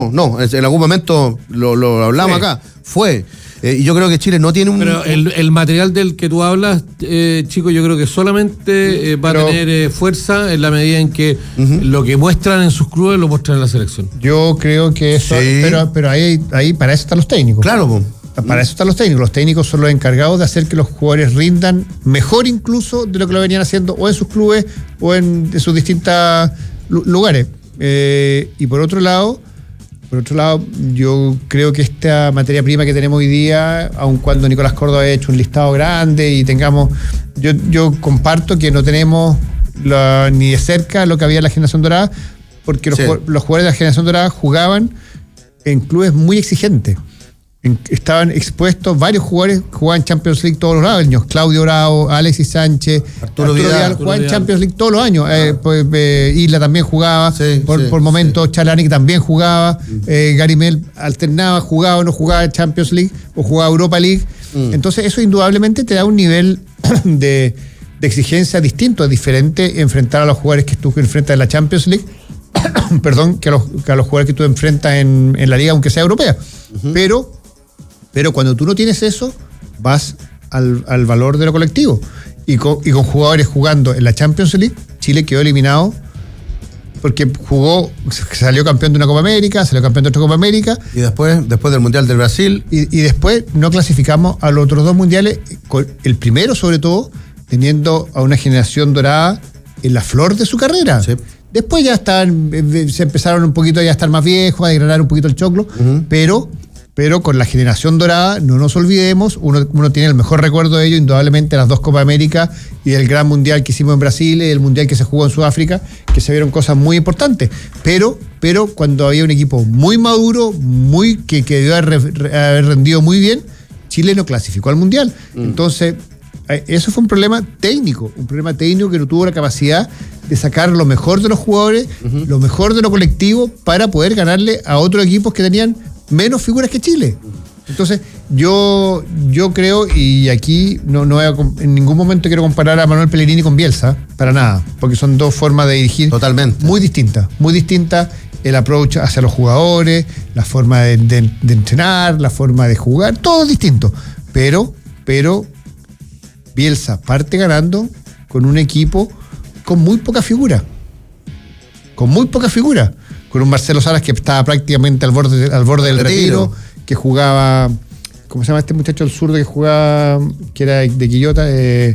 No, en algún momento lo hablamos acá, fue. Y yo creo que Chile no tiene un... Pero el material del que tú hablas, chico, yo creo que solamente va a tener fuerza en la medida en que lo que muestran en sus clubes lo muestran en la selección. Yo creo que eso, sí. Pero ahí para eso están los técnicos. Claro, pues. Para eso están los técnicos. Los técnicos son los encargados de hacer que los jugadores rindan mejor incluso de lo que lo venían haciendo o en sus clubes o en sus distintos lugares. Y por otro lado, yo creo que esta materia prima que tenemos hoy día, aun cuando Nicolás Córdoba ha hecho un listado grande y tengamos... Yo comparto que no tenemos ni de cerca lo que había en la generación dorada, porque los jugadores de la generación dorada jugaban en clubes muy exigentes. Estaban expuestos, varios jugadores jugaban Champions League todos los años. Claudio Bravo, Alexis Sánchez, Arturo Vidal jugaban Champions League todos los años. Isla también jugaba, por momentos Chalani también jugaba, Gary Mel alternaba, jugaba o no jugaba Champions League o jugaba Europa League. Entonces eso indudablemente te da un nivel de exigencia distinto, diferente enfrentar a los jugadores que tú enfrentas en la Champions League perdón, que a los jugadores que tú enfrentas en la liga, aunque sea europea. Pero cuando tú no tienes eso, vas al valor de lo colectivo. Y con jugadores jugando en la Champions League, Chile quedó eliminado porque salió campeón de una Copa América, salió campeón de otra Copa América. Y después del Mundial del Brasil. Y después no clasificamos a los otros dos mundiales, el primero sobre todo, teniendo a una generación dorada en la flor de su carrera. Sí. Después ya se empezaron un poquito ya a estar más viejos, a degranar un poquito el choclo, pero con la generación dorada, no nos olvidemos, uno tiene el mejor recuerdo de ello, indudablemente las dos Copas América y el gran mundial que hicimos en Brasil y el mundial que se jugó en Sudáfrica, que se vieron cosas muy importantes. Pero cuando había un equipo muy maduro, que debió haber rendido muy bien, Chile no clasificó al mundial. Entonces, eso fue un problema técnico que no tuvo la capacidad de sacar lo mejor de los jugadores, lo mejor de lo colectivo, para poder ganarle a otros equipos que tenían menos figuras que Chile. Entonces, yo creo, y aquí no en ningún momento quiero comparar a Manuel Pellegrini con Bielsa, para nada, porque son dos formas de dirigir totalmente muy distintas. El approach hacia los jugadores, la forma de entrenar, la forma de jugar, todo distinto. Pero Bielsa parte ganando con un equipo con muy poca figura. Con un Marcelo Salas que estaba prácticamente al borde del retiro, que jugaba, ¿cómo se llama este muchacho del sur que jugaba, que era de Quillota? El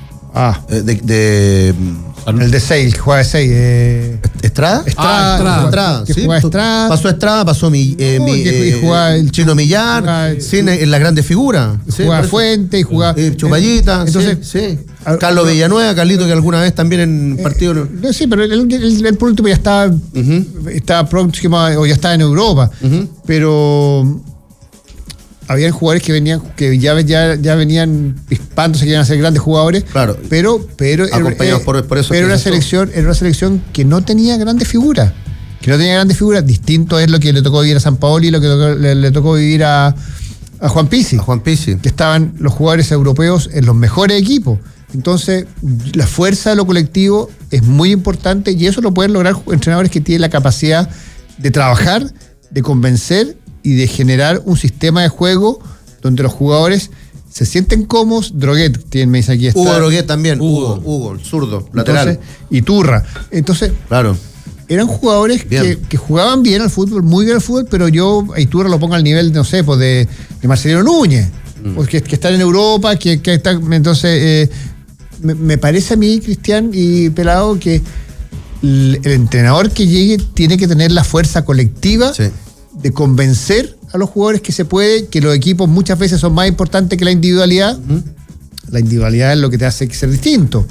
de 6, que jugaba de 6. ¿Estrada? Estrada. Que jugaba Estrada. Pasó Estrada, pasó el Chino Millar, en la grande figura. Jugaba Fuente y jugaba... Chupallita, entonces, Carlos Villanueva, Carlito, que alguna vez también en partido... Sí, pero él por último ya estaba próximo o ya estaba en Europa. Pero... habían jugadores que ya venían pispándose, que iban a ser grandes jugadores, claro, pero acompañados por eso. Pero era una selección que no tenía grandes figuras. Distinto es lo que le tocó vivir a Sampaoli y lo que le tocó vivir a Juan Pizzi. Que estaban los jugadores europeos en los mejores equipos. Entonces, la fuerza de lo colectivo es muy importante, y eso lo pueden lograr entrenadores que tienen la capacidad de trabajar, de convencer y de generar un sistema de juego donde los jugadores se sienten cómodos. Droguet, me dice aquí. Hugo Droguet también. Hugo, el zurdo, lateral. Y Turra. Entonces, claro, eran jugadores que jugaban bien al fútbol, muy bien al fútbol, pero yo a Iturra lo pongo al nivel, no sé, pues de Marcelino Núñez, que están en Europa, que están. Entonces, me parece a mí, Cristian y Pelado, que el entrenador que llegue tiene que tener la fuerza colectiva de convencer a los jugadores que se puede, que los equipos muchas veces son más importantes que la individualidad. La individualidad es lo que te hace ser distinto,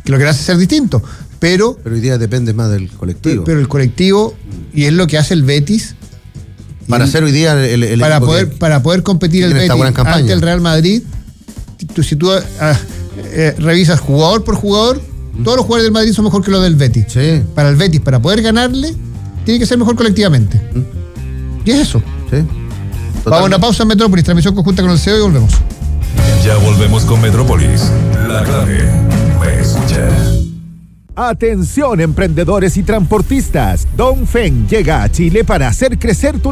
pero hoy día depende más del colectivo. Pero el colectivo, y es lo que hace el Betis para hacer hoy día el para poder competir el Betis ante el Real Madrid. Si tú revisas jugador por jugador, todos los jugadores del Madrid son mejor que los del Betis. Para el Betis, para poder ganarle, tiene que ser mejor colectivamente. Y es eso. Vamos a una pausa en Metrópolis, transmisión conjunta con el CEO, y volvemos. Ya volvemos con Metrópolis. La clave me escucha. Atención, emprendedores y transportistas. Dongfeng llega a Chile para hacer crecer tu